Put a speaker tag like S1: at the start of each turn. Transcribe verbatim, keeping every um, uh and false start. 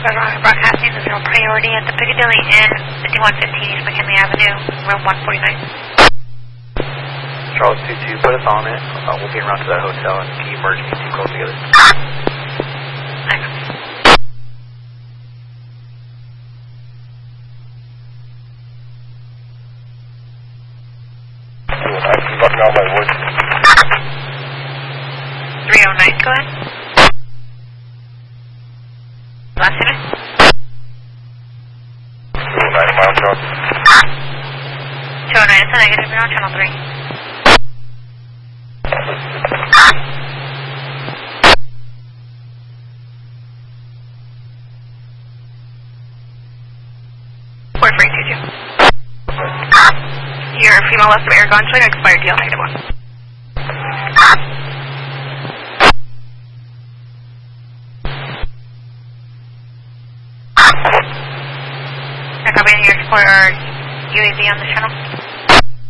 S1: Broadcasting is no priority at the Piccadilly Inn, fifty-one fifteen East McKinley Avenue, room one forty-nine.
S2: Charles two two, put us on it. Uh, we'll be around to that hotel and can you merge me two calls together?
S1: three oh nine, go ahead. Last unit.
S2: two oh nine, mile Charles.
S1: two oh nine, it's a negative, you're on channel three. four three two two. Your female west of Aragon, showing expired deal, negative one. Copy, your Explorer U A V on the channel.